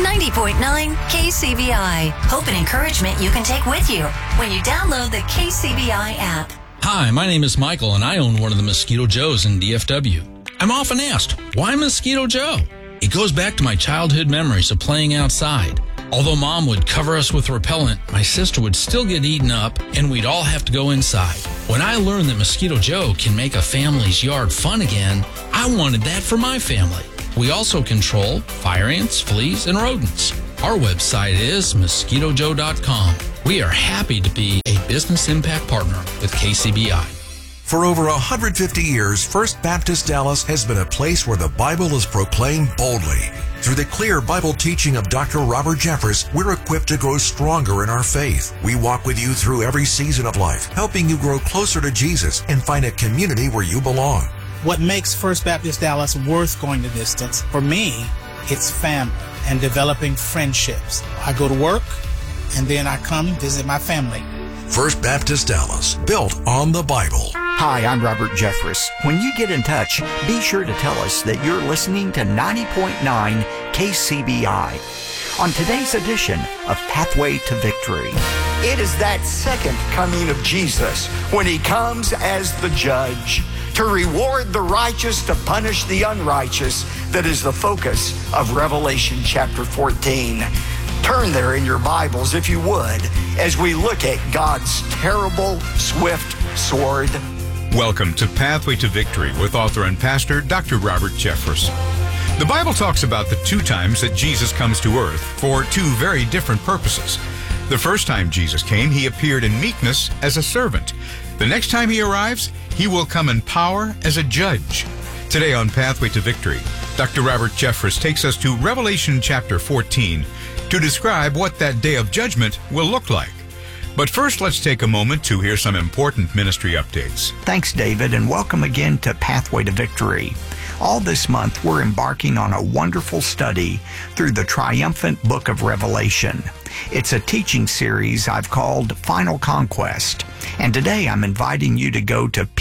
90.9 KCBI. Hope and encouragement you can take with you when you download the KCBI app. Hi, my name is Michael, and I own one of the Mosquito Joes in DFW. I'm often asked, why Mosquito Joe? It goes back to my childhood memories of playing outside. Although Mom would cover us with repellent, my sister would still get eaten up, and we'd all have to go inside. When I learned that Mosquito Joe can make a family's yard fun again, I wanted that for my family. We also control fire ants, fleas, and rodents. Our website is mosquitojoe.com. We are happy to be a business impact partner with KCBI. For over 150 years, First Baptist Dallas has been a place where the Bible is proclaimed boldly. Through the clear Bible teaching of Dr. Robert Jeffress, we're equipped to grow stronger in our faith. We walk with you through every season of life, helping you grow closer to Jesus and find a community where you belong. What makes First Baptist Dallas worth going the distance, for me, it's family and developing friendships. I go to work, and then I come visit my family. First Baptist Dallas, built on the Bible. Hi, I'm Robert Jeffress. When you get in touch, be sure to tell us that you're listening to 90.9 KCBI. On today's edition of Pathway to Victory. It is that second coming of Jesus when he comes as the judge to reward the righteous, to punish the unrighteous, that is the focus of Revelation chapter 14. Turn there in your Bibles, if you would, as we look at God's terrible, swift sword. Welcome to Pathway to Victory with author and pastor Dr. Robert Jeffress. The Bible talks about the two times that Jesus comes to earth for two very different purposes. The first time Jesus came, he appeared in meekness as a servant. The next time he arrives, he will come in power as a judge. Today on Pathway to Victory, Dr. Robert Jeffress takes us to Revelation chapter 14 to describe what that day of judgment will look like. But first, let's take a moment to hear some important ministry updates. Thanks, David, and welcome again to Pathway to Victory. All this month, we're embarking on a wonderful study through the triumphant book of Revelation. It's a teaching series I've called Final Conquest. And today I'm inviting you to go to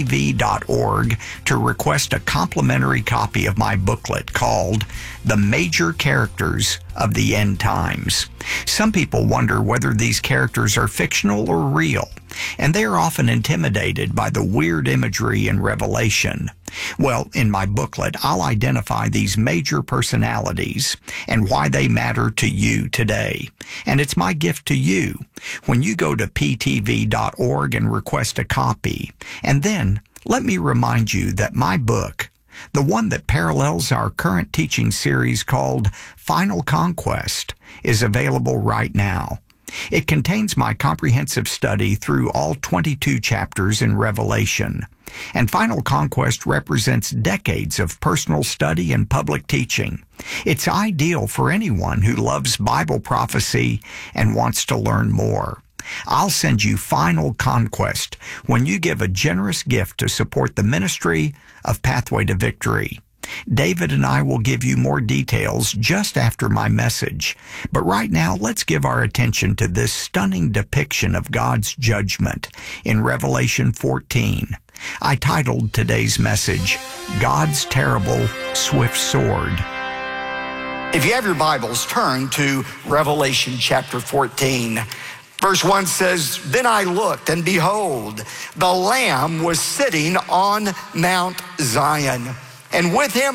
ptv.org to request a complimentary copy of my booklet called The Major Characters of the End Times. Some people wonder whether these characters are fictional or real, and they are often intimidated by the weird imagery in Revelation. Well, in my booklet, I'll identify these major personalities and why they matter to you today. And it's my gift to you when you go to ptv.org and request a copy. And then let me remind you that my book, the one that parallels our current teaching series called Final Conquest, is available right now. It contains my comprehensive study through all 22 chapters in Revelation. And Final Conquest represents decades of personal study and public teaching. It's ideal for anyone who loves Bible prophecy and wants to learn more. I'll send you Final Conquest when you give a generous gift to support the ministry of Pathway to Victory. David and I will give you more details just after my message. But right now, let's give our attention to this stunning depiction of God's judgment in Revelation 14. I titled today's message, God's Terrible Swift Sword. If you have your Bibles, turn to Revelation chapter 14. Verse 1 says, Then I looked, and behold, the Lamb was sitting on Mount Zion, and with him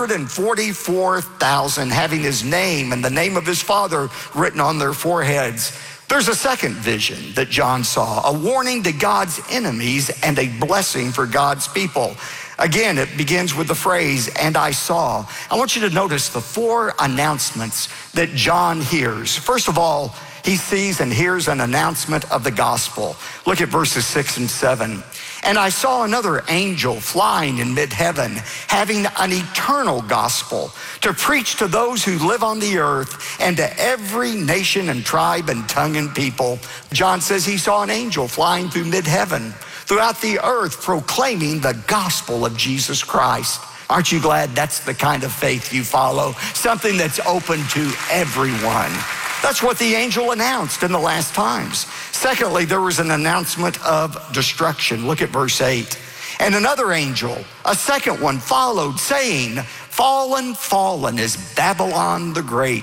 144,000, having his name and the name of his Father written on their foreheads. There's a second vision that John saw, a warning to God's enemies and a blessing for God's people. Again, it begins with the phrase, and I saw. I want you to notice the four announcements that John hears. First of all, he sees and hears an announcement of the gospel. Look at verses 6 and 7. And I saw another angel flying in mid-heaven, having an eternal gospel to preach to those who live on the earth and to every nation and tribe and tongue and people. John says he saw an angel flying through mid-heaven, throughout the earth, proclaiming the gospel of Jesus Christ. Aren't you glad that's the kind of faith you follow? Something that's open to everyone. That's what the angel announced in the last times. Secondly, there was an announcement of destruction. Look at verse 8. And another angel, a second one, followed, saying, Fallen, fallen is Babylon the Great.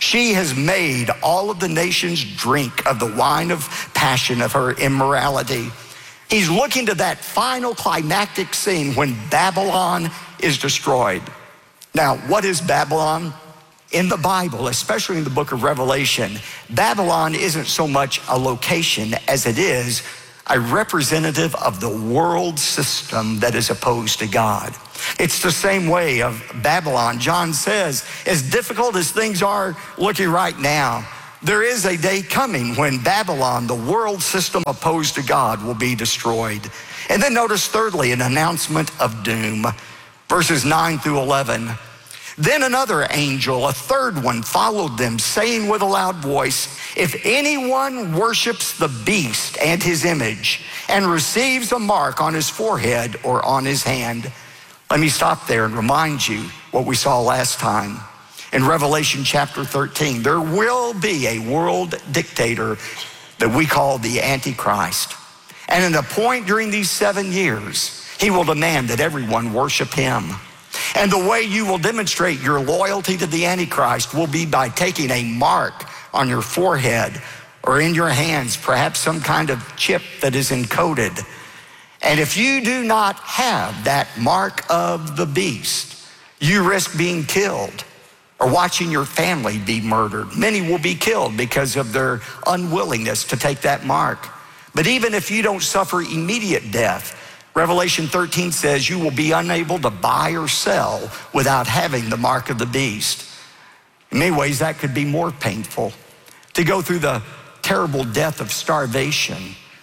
She has made all of the nations drink of the wine of passion of her immorality. He's looking to that final climactic scene when Babylon is destroyed. Now, what is Babylon? In the Bible, especially in the book of Revelation, Babylon isn't so much a location as it is a representative of the world system that is opposed to God. It's the same way of Babylon. John says, as difficult as things are looking right now, there is a day coming when Babylon, the world system opposed to God, will be destroyed. And then notice thirdly, an announcement of doom. Verses 9 through 11. Then another angel, a third one, followed them, saying with a loud voice, if anyone worships the beast and his image and receives a mark on his forehead or on his hand. Let me stop there and remind you what we saw last time. In Revelation chapter 13, there will be a world dictator that we call the Antichrist. And at a point during these 7 years, he will demand that everyone worship him. And the way you will demonstrate your loyalty to the Antichrist will be by taking a mark on your forehead or in your hands, perhaps some kind of chip that is encoded. And if you do not have that mark of the beast, you risk being killed or watching your family be murdered. Many will be killed because of their unwillingness to take that mark. But even if you don't suffer immediate death, Revelation 13 says you will be unable to buy or sell without having the mark of the beast. In many ways, that could be more painful, to go through the terrible death of starvation,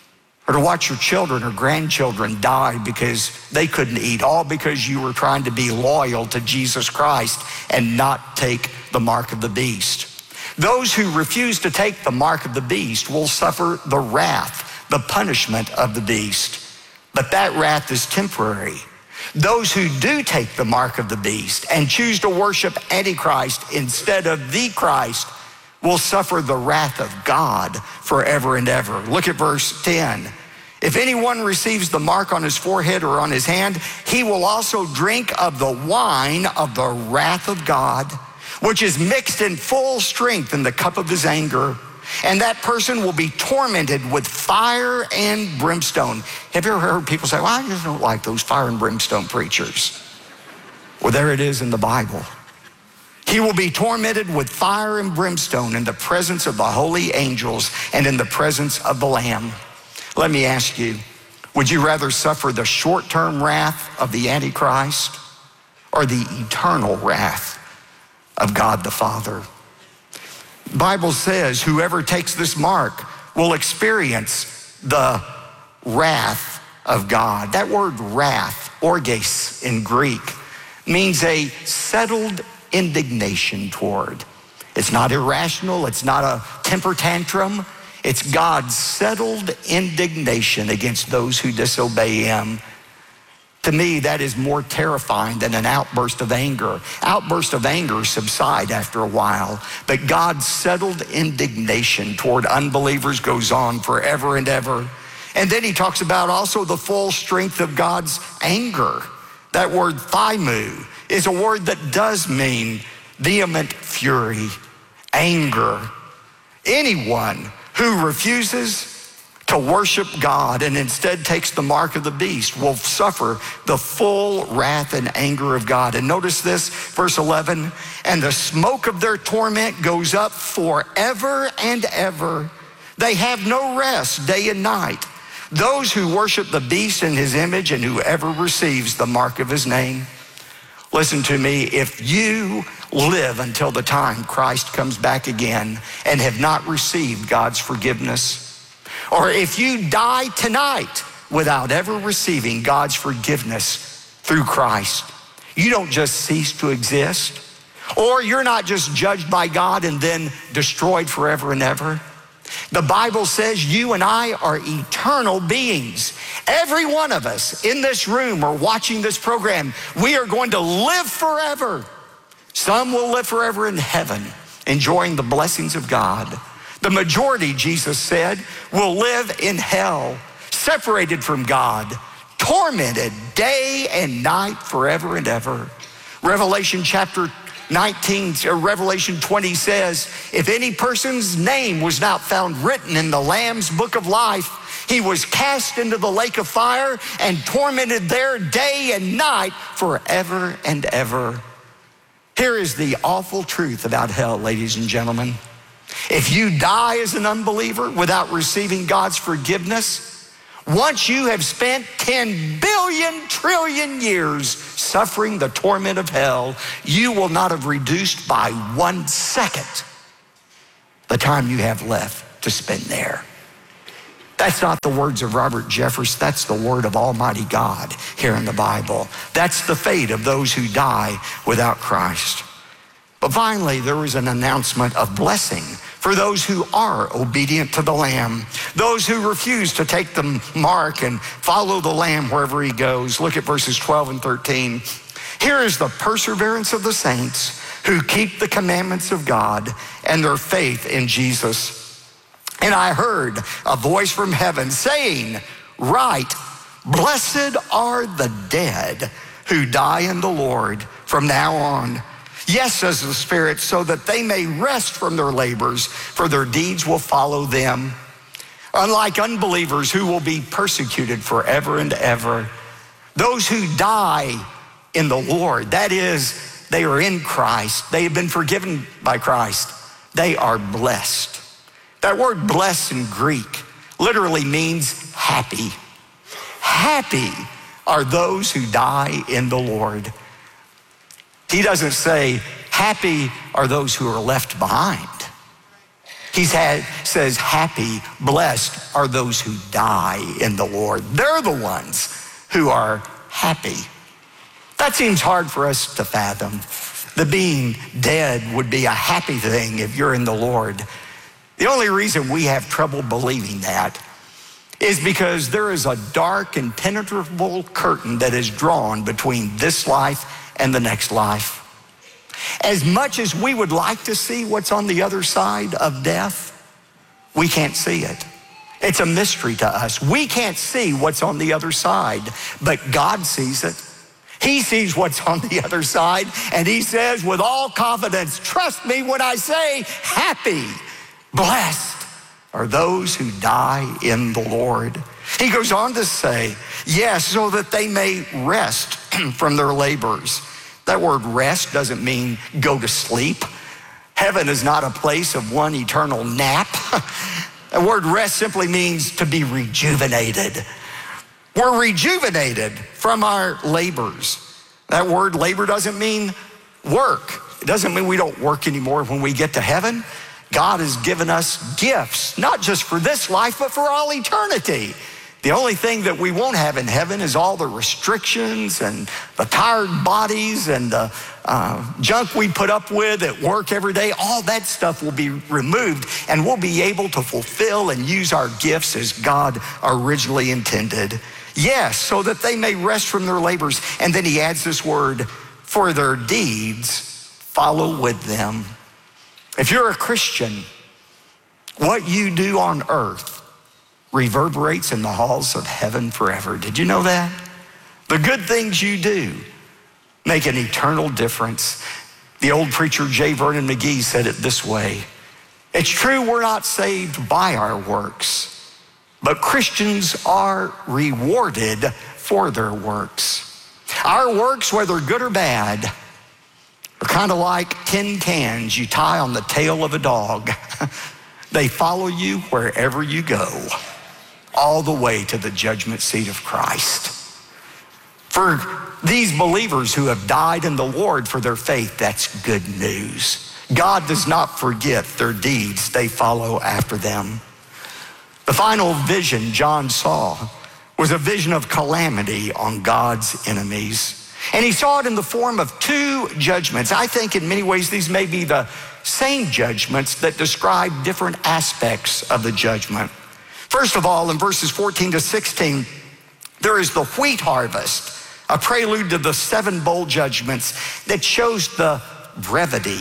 or to watch your children or grandchildren die because they couldn't eat, all because you were trying to be loyal to Jesus Christ and not take the mark of the beast. Those who refuse to take the mark of the beast will suffer the wrath, the punishment of the beast. But that wrath is temporary. Those who do take the mark of the beast and choose to worship Antichrist instead of the Christ will suffer the wrath of God forever and ever. Look at verse 10. If anyone receives the mark on his forehead or on his hand, he will also drink of the wine of the wrath of God, which is mixed in full strength in the cup of his anger. And that person will be tormented with fire and brimstone. Have you ever heard people say, well, I just don't like those fire and brimstone preachers? Well, there it is in the Bible. He will be tormented with fire and brimstone in the presence of the holy angels and in the presence of the Lamb. Let me ask you, would you rather suffer the short-term wrath of the Antichrist or the eternal wrath of God the Father? The Bible says whoever takes this mark will experience the wrath of God. That word wrath, orges in Greek, means a settled indignation toward. It's not irrational, it's not a temper tantrum. It's God's settled indignation against those who disobey him. To me, that is more terrifying than an outburst of anger. Outbursts of anger subside after a while, but God's settled indignation toward unbelievers goes on forever and ever. And then he talks about also the full strength of God's anger. That word thymu is a word that does mean vehement fury, anger. Anyone who refuses to worship God and instead takes the mark of the beast will suffer the full wrath and anger of God. And notice this, verse 11, and the smoke of their torment goes up forever and ever. They have no rest day and night. Those who worship the beast in his image and whoever receives the mark of his name. Listen to me, if you live until the time Christ comes back again and have not received God's forgiveness, or if you die tonight without ever receiving God's forgiveness through Christ, you don't just cease to exist, or you're not just judged by God and then destroyed forever and ever. The Bible says you and I are eternal beings. Every one of us in this room or watching this program, we are going to live forever. Some will live forever in heaven, enjoying the blessings of God. The majority, Jesus said, will live in hell, separated from God, tormented day and night forever and ever. Revelation chapter Revelation 20 says, if any person's name was not found written in the Lamb's book of life, he was cast into the lake of fire and tormented there day and night forever and ever. Here is the awful truth about hell, ladies and gentlemen. If you die as an unbeliever without receiving God's forgiveness, once you have spent 10 billion trillion years suffering the torment of hell, you will not have reduced by 1 second the time you have left to spend there. That's not the words of Robert Jeffress. That's the word of Almighty God here in the Bible. That's the fate of those who die without Christ. But finally, there was an announcement of blessing for those who are obedient to the Lamb, those who refuse to take the mark and follow the Lamb wherever he goes. Look at verses 12 and 13. Here is the perseverance of the saints who keep the commandments of God and their faith in Jesus. And I heard a voice from heaven saying, write, blessed are the dead who die in the Lord from now on. Yes, says the Spirit, so that they may rest from their labors, for their deeds will follow them. Unlike unbelievers who will be persecuted forever and ever, those who die in the Lord, that is, they are in Christ, they have been forgiven by Christ, they are blessed. That word blessed in Greek literally means happy. Happy are those who die in the Lord. He doesn't say, happy are those who are left behind. He says, happy, blessed are those who die in the Lord. They're the ones who are happy. That seems hard for us to fathom. The being dead would be a happy thing if you're in the Lord. The only reason we have trouble believing that is because there is a dark, impenetrable curtain that is drawn between this life and the next life. As much as we would like to see what's on the other side of death, we can't see it. It's a mystery to us. We can't see what's on the other side, but God sees it. He sees what's on the other side, and he says with all confidence, trust me when I say happy, blessed are those who die in the Lord. He goes on to say, yes, so that they may rest from their labors. That word rest doesn't mean go to sleep. Heaven is not a place of one eternal nap. The word rest simply means to be rejuvenated. We're rejuvenated from our labors. That word labor doesn't mean work. It doesn't mean we don't work anymore when we get to heaven. God has given us gifts, not just for this life, but for all eternity. The only thing that we won't have in heaven is all the restrictions and the tired bodies and the junk we put up with at work every day. All that stuff will be removed, and we'll be able to fulfill and use our gifts as God originally intended. Yes, so that they may rest from their labors. And then he adds this word, for their deeds follow with them. If you're a Christian, what you do on earth reverberates in the halls of heaven forever. Did you know that? The good things you do make an eternal difference. The old preacher J. Vernon McGee said it this way. It's true we're not saved by our works, but Christians are rewarded for their works. Our works, whether good or bad, are kind of like tin cans you tie on the tail of a dog. They follow you wherever you go, all the way to the judgment seat of Christ. For these believers who have died in the Lord for their faith, that's good news. God does not forget their deeds. They follow after them. The final vision John saw was a vision of calamity on God's enemies. And he saw it in the form of two judgments. I think in many ways these may be the same judgments that describe different aspects of the judgment. First of all, in verses 14 to 16, there is the wheat harvest, a prelude to the 7 bowl judgments that shows the brevity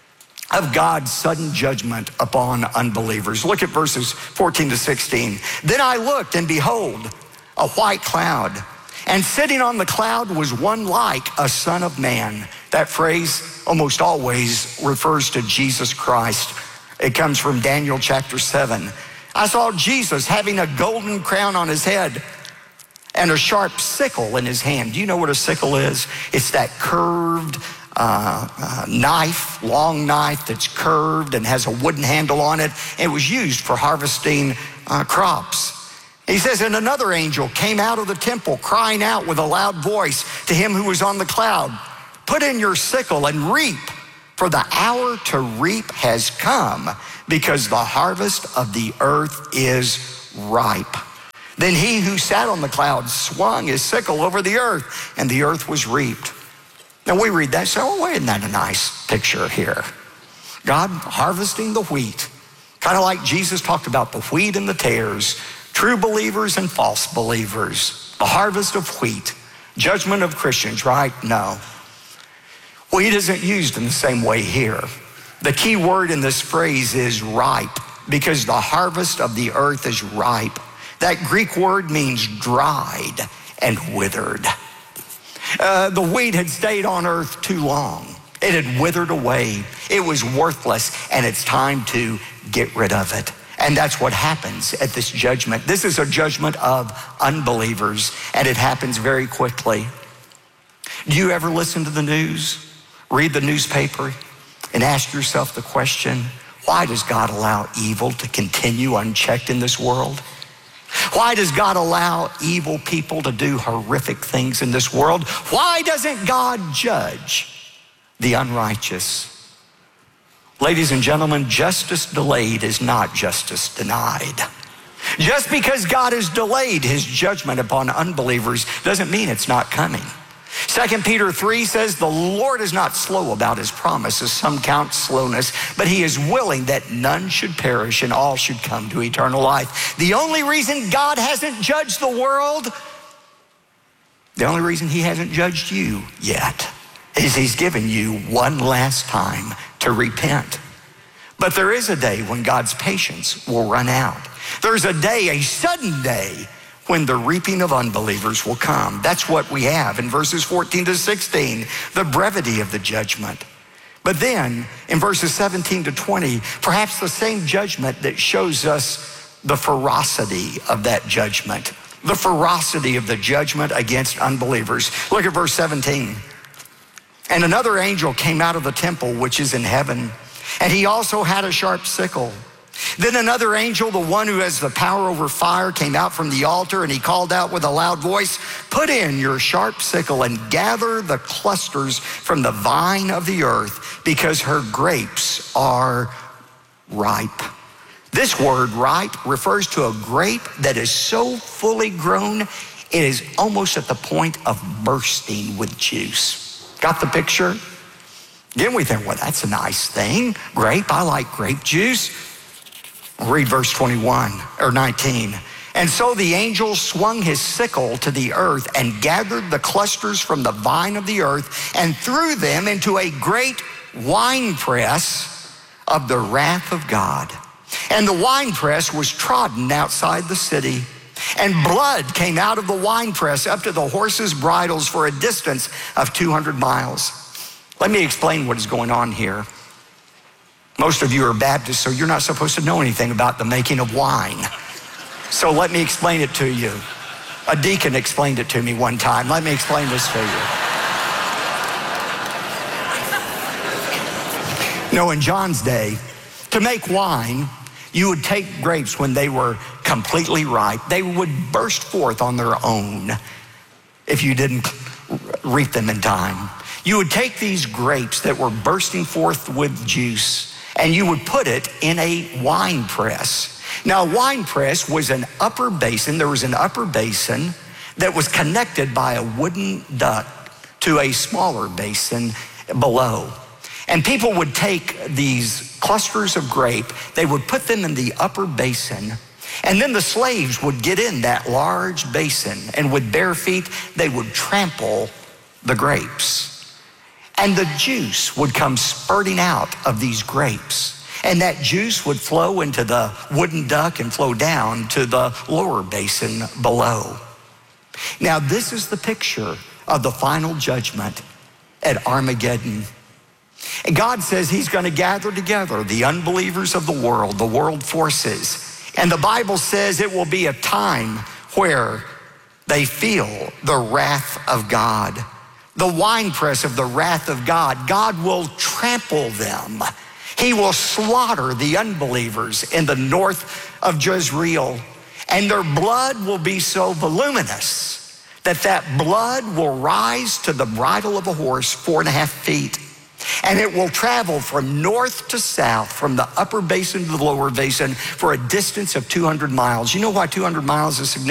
of God's sudden judgment upon unbelievers. Look at verses 14 to 16. Then I looked, and behold, a white cloud, and sitting on the cloud was one like a son of man, That phrase almost always refers to Jesus Christ. It comes from Daniel chapter 7. I saw Jesus having a golden crown on his head and a sharp sickle in his hand. Do you know what a sickle is? It's that curved knife, long knife that's curved and has a wooden handle on it. It was used for harvesting crops. He says, and another angel came out of the temple crying out with a loud voice to him who was on the cloud, put in your sickle and reap, for the hour to reap has come, because the harvest of the earth is ripe. Then he who sat on the cloud swung his sickle over the earth, and the earth was reaped. Now we read that, so oh, isn't that a nice picture here? God harvesting the wheat, kind of like Jesus talked about the wheat and the tares, true believers and false believers, the harvest of wheat, judgment of Christians, right? No. Wheat isn't used in the same way here. The key word in this phrase is ripe, because the harvest of the earth is ripe. That Greek word means dried and withered. The wheat had stayed on earth too long. It had withered away. It was worthless, and it's time to get rid of it. And that's what happens at this judgment. This is a judgment of unbelievers, and it happens very quickly. Do you ever listen to the news, read the newspaper, and ask yourself the question, why does God allow evil to continue unchecked in this world? Why does God allow evil people to do horrific things in this world? Why doesn't God judge the unrighteous? Ladies and gentlemen, justice delayed is not justice denied. Just because God has delayed his judgment upon unbelievers doesn't mean it's not coming. 2 Peter 3 says, the Lord is not slow about his promises, some count slowness, but he is willing that none should perish and all should come to eternal life. The only reason God hasn't judged the world, the only reason he hasn't judged you yet, is he's given you one last time to repent. But there is a day when God's patience will run out. There's a day, a sudden day, when the reaping of unbelievers will come. That's what we have in verses 14 to 16, the brevity of the judgment. But then in verses 17 to 20, perhaps the same judgment that shows us the ferocity of that judgment, the ferocity of the judgment against unbelievers. Look at verse 17. And another angel came out of the temple which is in heaven, and he also had a sharp sickle. Then another angel, the one who has the power over fire, came out from the altar, and he called out with a loud voice, put in your sharp sickle and gather the clusters from the vine of the earth, because her grapes are ripe. This word ripe refers to a grape that is so fully grown, it is almost at the point of bursting with juice. Got the picture? Then we think, well, that's a nice thing. Grape, I like grape juice. Read verse 21 or 19. And so the angel swung his sickle to the earth and gathered the clusters from the vine of the earth and threw them into a great winepress of the wrath of God. And the winepress was trodden outside the city, and blood came out of the winepress up to the horses' bridles for a distance of 200 miles. Let me explain what is going on here. Most of you are Baptists, so you're not supposed to know anything about the making of wine. So let me explain it to you. A deacon explained it to me one time. Let me explain this to you. No, in John's day, to make wine, you would take grapes when they were completely ripe. They would burst forth on their own if you didn't reap them in time. You would take these grapes that were bursting forth with juice, and you would put it in a wine press. Now, a wine press was an upper basin. There was an upper basin that was connected by a wooden duct to a smaller basin below. And people would take these clusters of grape, they would put them in the upper basin, and then the slaves would get in that large basin, and with bare feet, they would trample the grapes. And the juice would come spurting out of these grapes. And that juice would flow into the wooden duct and flow down to the lower basin below. Now, this is the picture of the final judgment. at Armageddon. And God says he's going to gather together the unbelievers of the world forces. And the Bible says it will be a time where they feel the wrath of God, the winepress of the wrath of God. God will trample them. He will slaughter the unbelievers in the north of Jezreel, and their blood will be so voluminous that blood will rise to the bridle of a horse 4.5 feet. And it will travel from north to south, from the upper basin to the lower basin, for a distance of 200 miles. You know why 200 miles is significant?